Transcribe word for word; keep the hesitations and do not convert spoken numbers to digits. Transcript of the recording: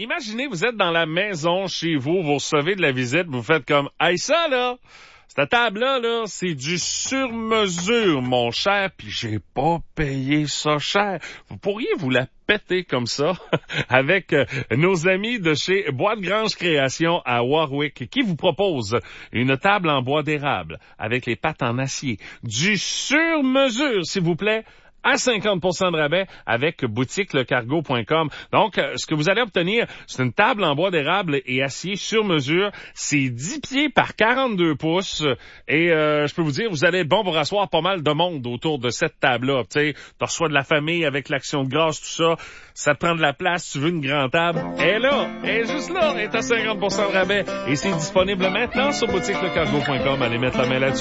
imaginez, vous êtes dans la maison chez vous, vous recevez de la visite, vous faites comme « Hey, ça, là! » Cette table-là, là, c'est du sur-mesure, mon cher, puis j'ai pas payé ça cher. Vous pourriez vous la péter comme ça avec euh, nos amis de chez Bois de Grange Création à Warwick qui vous propose une table en bois d'érable avec les pattes en acier. Du sur-mesure, s'il vous plaît, à cinquante pour cent de rabais avec boutique le cargo point com. Donc, euh, ce que vous allez obtenir, c'est une table en bois d'érable et acier sur mesure. C'est dix pieds par quarante-deux pouces. Et euh, je peux vous dire, vous allez être bon pour asseoir pas mal de monde autour de cette table-là. Tu sais, tu reçois de la famille avec l'action de grâce, tout ça. Ça te prend de la place, tu veux une grande table. Elle est là, elle est juste là, elle est à cinquante pour cent de rabais. Et c'est disponible maintenant sur boutique le cargo point com. Allez mettre la main là-dessus.